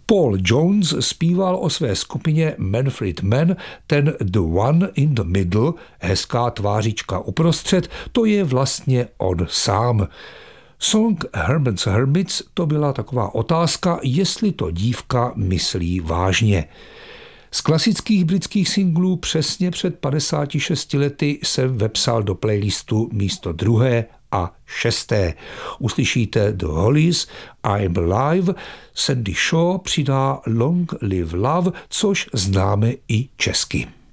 Paul Jones zpíval o své skupině Manfred Mann, ten The One in the Middle, hezká tvářička uprostřed, to je vlastně on sám. Song Herman's Hermits to byla taková otázka, jestli to dívka myslí vážně. Z klasických britských singlů přesně před 56 lety jsem vepsal do playlistu místo 2. a 6. Uslyšíte The Hollies, I'm Alive, Sandy Shaw přidá Long Live Love, což známe i česky.